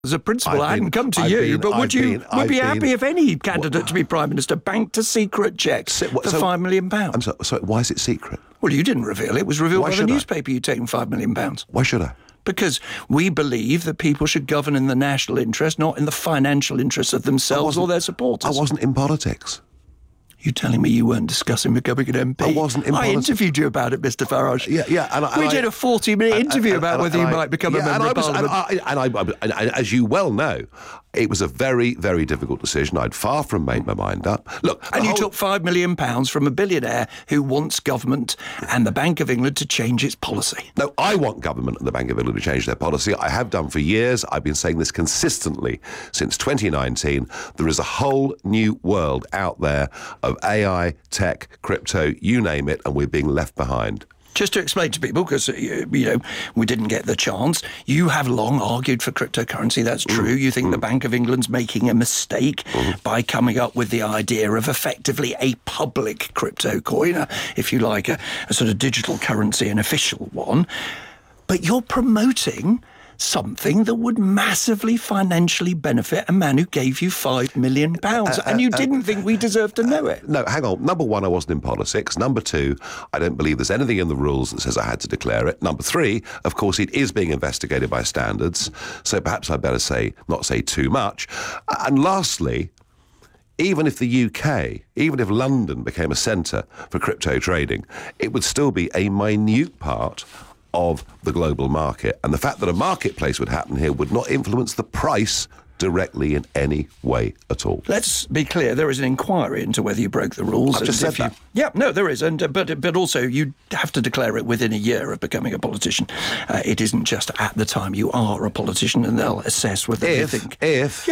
As a principle, I hadn't come to you, but would you be happy if any candidate to be Prime Minister banked a secret cheque for £5 million? I'm sorry, why is it secret? Well, you didn't reveal it. It was revealed by the newspaper you'd taken £5 million. Why should I? Because we believe that people should govern in the national interest, not in the financial interests of themselves or their supporters. I wasn't in politics. You're telling me you weren't discussing becoming an MP? I wasn't in politics. I interviewed you about it, Mr Farage. Yeah. We did a 40-minute interview about whether you might become a member of Parliament. And as you well know, it was a very, very difficult decision. I'd far from made my mind up. Look, and you took £5 million from a billionaire who wants government and the Bank of England to change its policy. No, I want government and the Bank of England to change their policy. I have done for years. I've been saying this consistently since 2019. There is a whole new world out there of AI, tech, crypto, you name it, and we're being left behind. Just to explain to people, because we didn't get the chance, you have long argued for cryptocurrency, that's true. You think the Bank of England's making a mistake by coming up with the idea of effectively a public crypto coin, if you like, a sort of digital currency, an official one. But you're promoting something that would massively financially benefit a man who gave you £5 million, and you didn't think we deserved to know it. No, hang on. Number one, I wasn't in politics. Number two, I don't believe there's anything in the rules that says I had to declare it. Number three, of course, it is being investigated by standards, so perhaps I'd better not say too much. And lastly, even if the UK, even if London became a centre for crypto trading, it would still be a minute part of the global market. And the fact that a marketplace would happen here would not influence the price directly in any way at all. Let's be clear, there is an inquiry into whether you broke the rules. I've just said that. Yeah, no, there is. But also you have to declare it within a year of becoming a politician. It isn't just at the time you are a politician, and they'll assess whether they think... If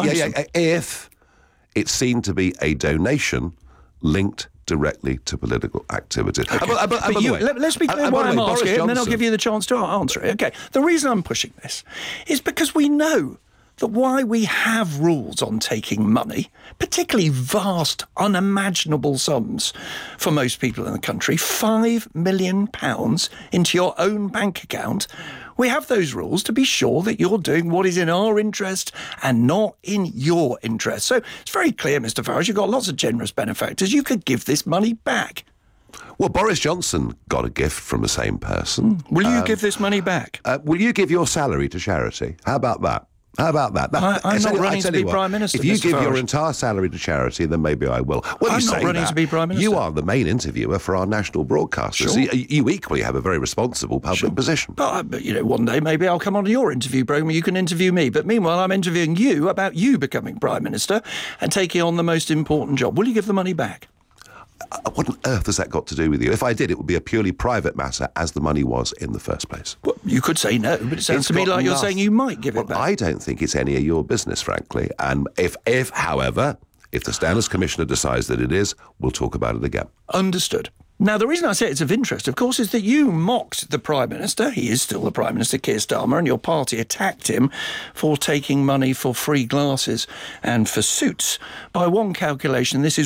it's seen to be a donation linked directly to political activity. Okay. Let's be clear why I'm asking it, and then I'll give you the chance to answer it. Okay. The reason I'm pushing this is because we know that why we have rules on taking money, particularly vast, unimaginable sums for most people in the country, £5 million into your own bank account, we have those rules to be sure that you're doing what is in our interest and not in your interest. So it's very clear, Mr Farage, you've got lots of generous benefactors. You could give this money back. Well, Boris Johnson got a gift from the same person. Will you give this money back? Will you give your salary to charity? How about that? I'm not running to be Prime Minister, If you Mr. give Farage. your entire salary to charity, then maybe I will. Well, I'm not running to be Prime Minister. You are the main interviewer for our national broadcaster. Sure. So you equally have a very responsible public position. But one day maybe I'll come on to your interview programme and you can interview me. But meanwhile, I'm interviewing you about you becoming Prime Minister and taking on the most important job. Will you give the money back? What on earth has that got to do with you? If I did, it would be a purely private matter, as the money was in the first place. Well, you could say no, but it sounds to me like you're saying you might give it back. I don't think it's any of your business, frankly. And however, if the Standards Commissioner decides that it is, we'll talk about it again. Understood. Now, the reason I say it's of interest, of course, is that you mocked the Prime Minister. He is still the Prime Minister, Keir Starmer, and your party attacked him for taking money for free glasses and for suits. By one calculation, this is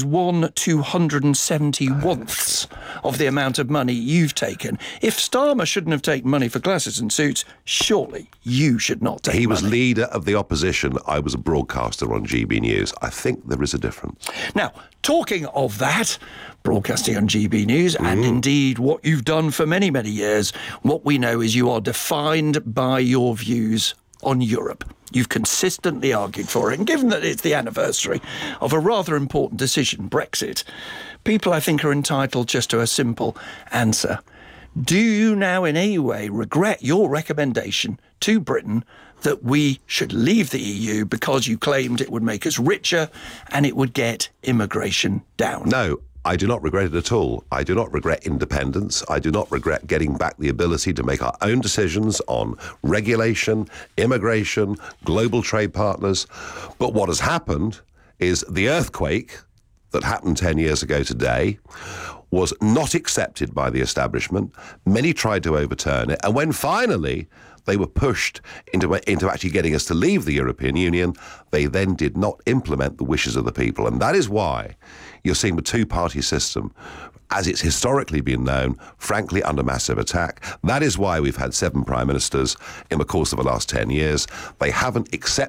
1/271th of the amount of money you've taken. If Starmer shouldn't have taken money for glasses and suits, surely you should not take money. He was leader of the opposition. I was a broadcaster on GB News. I think there is a difference. Now, talking of that, broadcasting on GB News, and indeed what you've done for many, many years, what we know is you are defined by your views on Europe. You've consistently argued for it, and given that it's the anniversary of a rather important decision, Brexit, people, I think, are entitled just to a simple answer. Do you now in any way regret your recommendation to Britain that we should leave the EU because you claimed it would make us richer and it would get immigration down? No, I do not regret it at all. I do not regret independence. I do not regret getting back the ability to make our own decisions on regulation, immigration, global trade partners. But what has happened is the earthquake that happened 10 years ago today was not accepted by the establishment. Many tried to overturn it. And when finally they were pushed into actually getting us to leave the European Union. They then did not implement the wishes of the people. And that is why you're seeing the two-party system, as it's historically been known, frankly, under massive attack. That is why we've had 7 prime ministers in the course of the last 10 years. They haven't accepted